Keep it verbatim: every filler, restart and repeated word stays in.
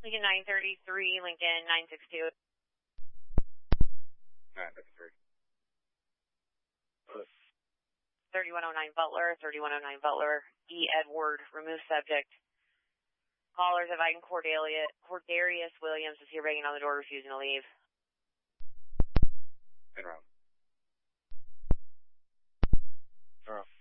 Lincoln nine thirty-three, Lincoln nine sixty-two. nine thirty-three. thirty-one oh nine Butler, thirty-one oh nine Butler, E. Edward, remove subject. Callers have Iden Cordelia, Cordarius Williams is here banging on the door, refusing to leave. In round. Zero.